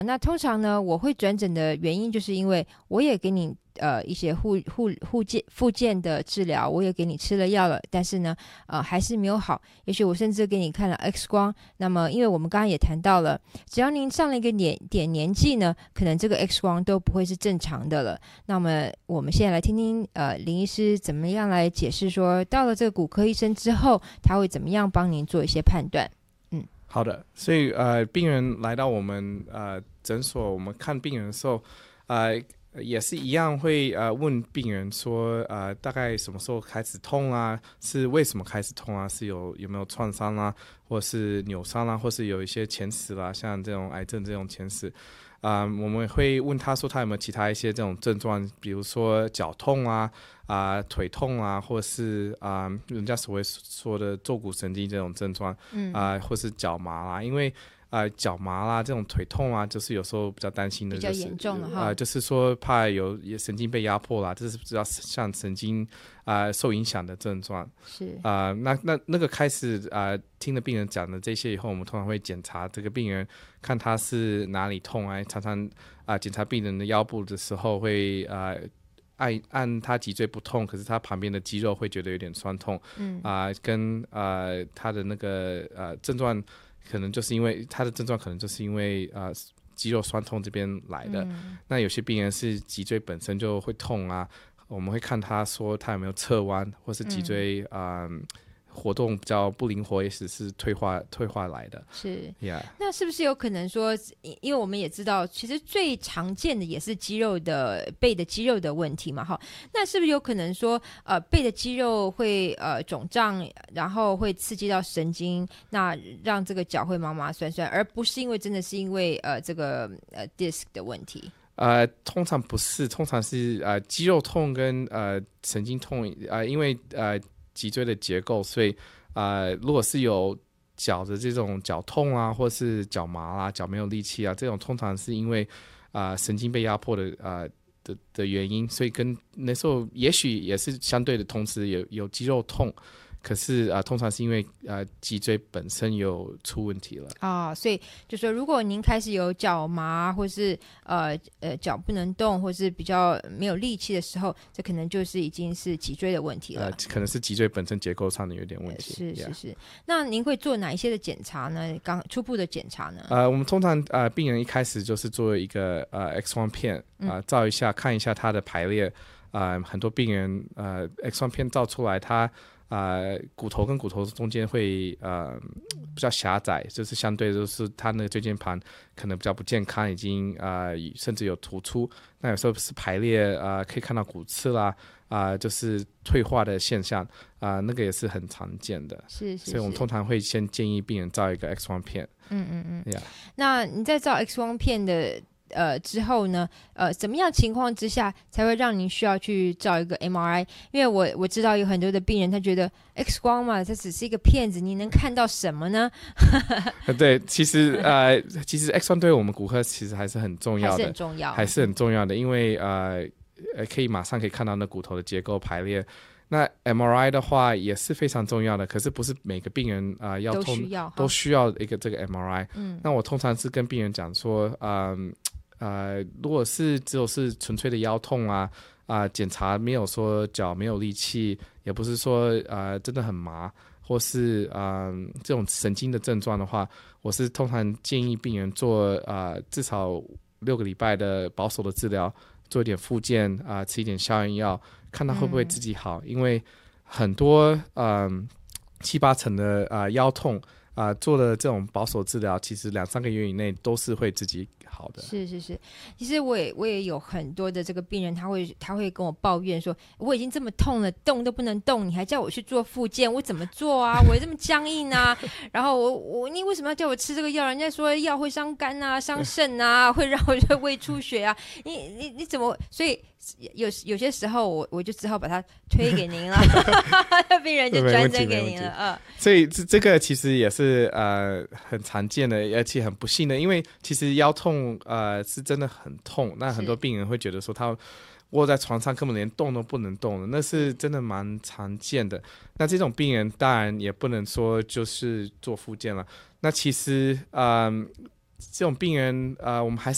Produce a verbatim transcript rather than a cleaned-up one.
那通常呢，我会转诊的原因就是因为我也给你呃一些护护护健复健的治疗，我也给你吃了药了，但是呢，呃还是没有好。也许我甚至给你看了 X 光，那么因为我们刚刚也谈到了，只要您上了一个点点年纪呢，可能这个 X 光都不会是正常的了。那么我们现在来听听呃林医师怎么样来解释说，到了这个骨科医生之后，他会怎么样帮您做一些判断。嗯， 好的，所以呃，病人来到我们呃诊所，我们看病人的时候，呃，也是一样会呃问病人说，呃，大概什么时候开始痛啊？是为什么开始痛啊？是有有没有创伤啦，或是扭伤啦，或是有一些前史啦，像这种癌症这种前史。啊、呃，我们会问他说他有没有其他一些这种症状，比如说脚痛啊、啊、呃、腿痛啊，或是啊、呃、人家所谓说的坐骨神经这种症状，嗯啊、呃，或是脚麻啦，因为啊、呃、脚麻啦这种腿痛啊，就是有时候比较担心的、就是， 比较严重了哈， 啊、呃，就是说怕有神经被压迫啦，这是比较像神经啊、呃、受影响的症状， 是啊、呃，那那那个开始啊、呃、听了病人讲的这些以后，我们通常会检查这个病人。看他是哪里痛啊，常常啊检查病人的腰部的时候会啊按按他脊椎不痛，可是他旁边的肌肉会觉得有点酸痛，嗯啊、呃、跟呃他的那个呃症状可能就是因为他的症状可能就是因为啊、呃、肌肉酸痛这边来的、嗯，那有些病人是脊椎本身就会痛啊，我们会看他说他有没有侧弯，或是脊椎啊。嗯呃活动比较不灵活，也许是退化退化来的。 是， yeah. 那是不是有可能说，因为我们也知道，其实最常见的也是肌肉的背的肌肉的问题嘛，哈。那是不是有可能说，呃，背的肌肉会呃肿胀，然后会刺激到神经，那让这个脚会麻麻酸酸，而不是因为真的是因为呃这个呃 disc 的问题？ 呃，通常不是，通常是呃肌肉痛跟呃神经痛，呃，因为呃。脊椎的结构，所以呃，如果是有脚的这种脚痛啊，或是脚麻啦、啊、脚没有力气啊，这种通常是因为啊、呃、神经被压迫的啊、呃、的的原因，所以跟那时候也许也是相对的，同时有有肌肉痛。可是啊、呃，通常是因为呃脊椎本身有出问题了啊、哦，所以就说如果您开始有脚麻，或是呃呃脚不能动，或是比较没有力气的时候，这可能就是已经是脊椎的问题了。 呃，可能是脊椎本身结构上的有点问题。 是是是。那您会做哪一些的检查呢？刚初步的检查呢？ 呃，我们通常呃病人一开始就是做一个呃 X 光片啊、呃，照一下看一下他的排列啊、呃，很多病人呃 X 光片照出来他。呃，骨头跟骨头中间会呃比较狭窄，就是相对就是它那个椎间盘可能比较不健康，已经呃甚至有突出。那有时候是排列呃可以看到骨刺啦，啊、呃、就是退化的现象啊、呃，那个也是很常见的。 是是是。 所以我们通常会先建议病人照一个 X 光片。 嗯嗯嗯。 Yeah. 那你在照 X 光片的。呃，之后呢，呃，怎么样情况之下才会让您需要去照一个 M R I？ 因为我我知道有很多的病人，他觉得 X 光嘛，它只是一个片子，你能看到什么呢？ 对，其实呃，其实 X 光对我们骨科其实还是很重要的， 还是很重要， 还是很重要的，因为呃，可以马上可以看到那骨头的结构排列。那 M R I 的话也是非常重要的，可是不是每个病人啊、呃、腰痛都需要都需要一个这个 M R I。 嗯， 那我通常是跟病人讲说，嗯。呃，如果是只有是纯粹的腰痛啊啊、呃，检查没有说脚没有力气，也不是说呃真的很麻，或是呃这种神经的症状的话，我是通常建议病人做呃至少六个礼拜的保守的治疗，做一点复健啊、呃，吃一点消炎药，看他会不会自己好，嗯、因为很多嗯、呃、七八成的啊、呃、腰痛。啊、呃，做了这种保守治疗，其实两三个月以内都是会自己好的。 是是是，其实我也我也有很多的这个病人，他会他会跟我抱怨说，我已经这么痛了，动都不能动，你还叫我去做复健，我怎么做啊？我这么僵硬啊！然后我我你为什么要叫我吃这个药？人家说药会伤肝啊，伤肾啊，会让我胃出血啊！你你你怎么？所以有有些时候我我就只好把它推给您了，病人就转诊给您了。嗯， 所以这这个其实也是呃很常见的，而且很不幸的，因为其实腰痛呃是真的很痛，那很多病人会觉得说他窝在床上根本连动都不能动了，那是真的蛮常见的。那这种病人当然也不能说就是做复健了，那其实嗯、呃、这种病人呃我们还是